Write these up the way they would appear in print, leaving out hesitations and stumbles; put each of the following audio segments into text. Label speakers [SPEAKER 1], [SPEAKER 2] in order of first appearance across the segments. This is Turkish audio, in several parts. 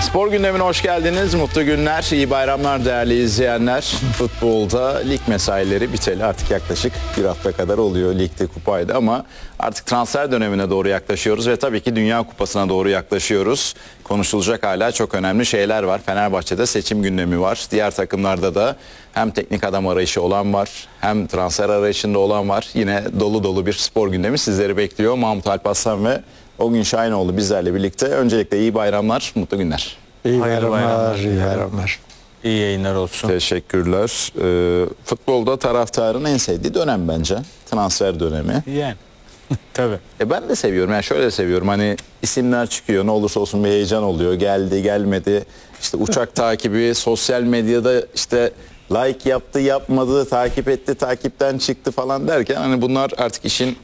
[SPEAKER 1] Spor gündemine hoş geldiniz. Mutlu günler, iyi bayramlar değerli izleyenler. Futbolda lig mesaileri biteli artık yaklaşık bir hafta kadar oluyor. Ligde, kupaydı ama artık transfer dönemine doğru yaklaşıyoruz ve tabii ki Dünya Kupası'na doğru yaklaşıyoruz. Konuşulacak hala çok önemli şeyler var. Fenerbahçe'de seçim gündemi var. Diğer takımlarda da hem teknik adam arayışı olan var, hem transfer arayışında olan var. Yine dolu dolu bir spor gündemi sizleri bekliyor. Mahmut Alparslan ve Ogün Şahinoğlu bizlerle birlikte. Öncelikle iyi bayramlar, mutlu günler.
[SPEAKER 2] İyi
[SPEAKER 3] Hayırlı
[SPEAKER 2] bayramlar,
[SPEAKER 3] bayramlar.
[SPEAKER 2] iyi bayramlar.
[SPEAKER 3] İyi yayınlar olsun.
[SPEAKER 1] Teşekkürler. Futbolda taraftarın en sevdiği dönem bence. Transfer dönemi.
[SPEAKER 3] Yani. Tabii.
[SPEAKER 1] Ben de seviyorum. Yani şöyle seviyorum. Hani isimler çıkıyor. Ne olursa olsun bir heyecan oluyor. Geldi, gelmedi. İşte uçak takibi, sosyal medyada işte like yaptı, yapmadı, takip etti, takipten çıktı falan derken hani bunlar artık işin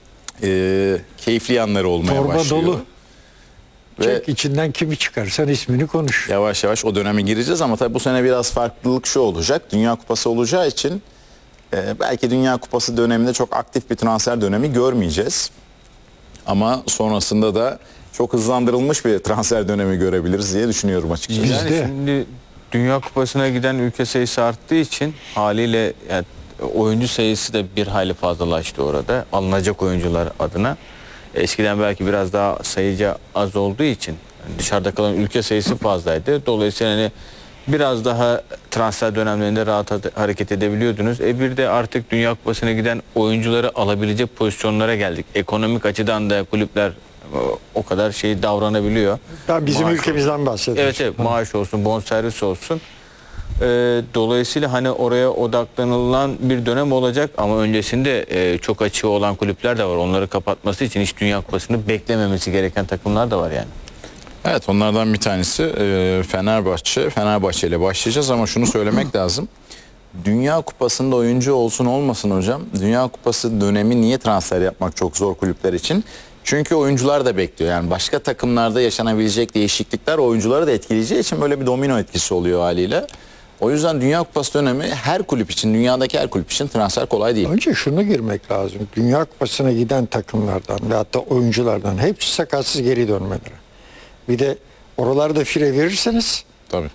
[SPEAKER 1] keyifli yanları olmaya
[SPEAKER 2] Torba
[SPEAKER 1] başlıyor.
[SPEAKER 2] dolu.
[SPEAKER 1] Ve
[SPEAKER 2] Çek içinden kimi çıkarsan ismini konuş.
[SPEAKER 1] yavaş yavaş o döneme gireceğiz ama tabii bu sene biraz farklılık şu olacak. Dünya Kupası olacağı için belki Dünya Kupası döneminde çok aktif bir transfer dönemi görmeyeceğiz. Ama sonrasında da çok hızlandırılmış bir transfer dönemi görebiliriz diye düşünüyorum açıkçası.
[SPEAKER 3] Yani
[SPEAKER 2] Bizde.
[SPEAKER 3] şimdi Dünya Kupası'na giden ülke sayısı arttığı için haliyle yani oyuncu sayısı da bir hayli fazlalaştı orada. Alınacak oyuncular adına. Eskiden belki biraz daha sayıca az olduğu için dışarıda kalan ülke sayısı fazlaydı. Dolayısıyla hani biraz daha transfer dönemlerinde rahat hareket edebiliyordunuz. Bir de artık Dünya Kupası'na giden oyuncuları alabilecek pozisyonlara geldik. Ekonomik açıdan da kulüpler o kadar şey davranabiliyor.
[SPEAKER 2] Ben bizim
[SPEAKER 3] Maaş
[SPEAKER 2] ülkemizden bahsediyorum.
[SPEAKER 3] Evet, maaş olsun, bonservis olsun. Dolayısıyla hani oraya odaklanılan bir dönem olacak ama öncesinde çok açığı olan kulüpler de var. Onları kapatması için hiç Dünya Kupası'nı beklememesi gereken takımlar da var yani.
[SPEAKER 1] Evet, onlardan bir tanesi Fenerbahçe. Fenerbahçe ile başlayacağız ama şunu söylemek lazım. Dünya Kupası'nda oyuncu olsun olmasın hocam. Dünya Kupası dönemi niye transfer yapmak çok zor kulüpler için? Çünkü oyuncular da bekliyor. Yani başka takımlarda yaşanabilecek değişiklikler oyuncuları da etkileyeceği için böyle bir domino etkisi oluyor haliyle. O yüzden Dünya Kupası dönemi her kulüp için, dünyadaki her kulüp için transfer kolay değil.
[SPEAKER 2] Önce şunu girmek lazım. Dünya Kupası'na giden takımlardan veyahut da oyunculardan hepsi sakatsız geri dönmeleri. Bir de oralarda fire verirseniz
[SPEAKER 1] Tabii.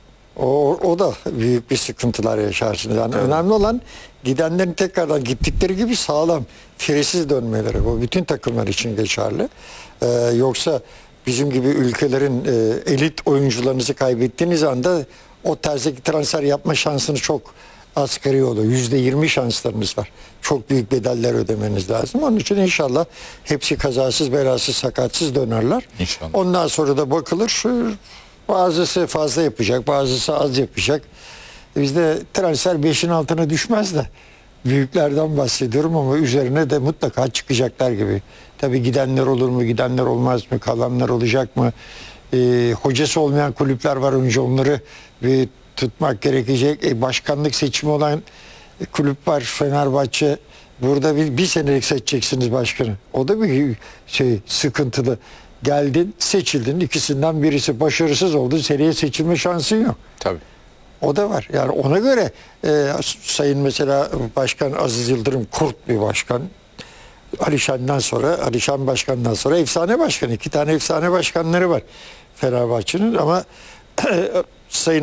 [SPEAKER 2] o da büyük bir sıkıntılar yaşarsınız. Yani önemli olan gidenlerin tekrardan gittikleri gibi sağlam, firesiz dönmeleri. Bu bütün takımlar için geçerli. Yoksa bizim gibi ülkelerin elit oyuncularınızı kaybettiğiniz anda o terzdeki transfer yapma şansını çok asgari oluyor. %20 şanslarınız var. Çok büyük bedeller ödemeniz lazım. Onun için inşallah hepsi kazasız, belasız, sakatsız dönerler.
[SPEAKER 1] İnşallah.
[SPEAKER 2] Ondan sonra da bakılır. Bazısı fazla yapacak, bazısı az yapacak. Bizde transfer 5'in altına düşmez de büyüklerden bahsediyorum ama üzerine de mutlaka çıkacaklar gibi. Tabii gidenler olur mu, gidenler olmaz mı, kalanlar olacak mı? Hocası olmayan kulüpler var, önce onları tutmak gerekecek. Başkanlık seçimi olan kulüp var, Fenerbahçe. Burada bir senelik seçeceksiniz başkanı. O da bir sıkıntılı. Geldin, seçildin. İkisinden birisi başarısız oldu. Seneye seçilme şansın yok.
[SPEAKER 1] Tabii.
[SPEAKER 2] O da var. Yani ona göre sayın mesela Başkan Aziz Yıldırım kurt bir başkan. Alişan Başkan'dan sonra efsane başkan. 2 tane efsane başkanları var Fenerbahçe'nin ama sayın